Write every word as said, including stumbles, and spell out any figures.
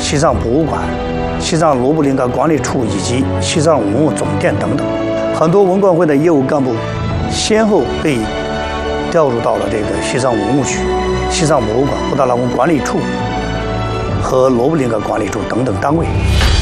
西藏博物馆、西藏罗布林格管理处以及西藏文物总店等等。很多文管会的业务干部先后被调入到了这个西藏文物局、西藏博物馆、布达拉宫管理处和罗布林格管理处等等单位。